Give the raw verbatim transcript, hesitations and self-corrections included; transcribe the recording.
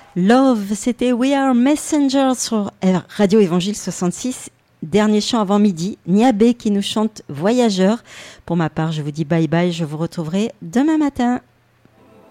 Love, c'était We Are Messengers sur Radio Évangile soixante-six. Dernier chant avant midi, Niabé qui nous chante Voyageur. Pour ma part, je vous dis bye bye, je vous retrouverai demain matin.